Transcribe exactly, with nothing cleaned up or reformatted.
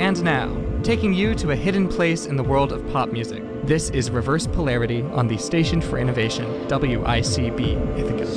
and now, taking you to a hidden place in the world of pop music. This is Reverse Polarity on the Station for Innovation, W I C B Ithaca.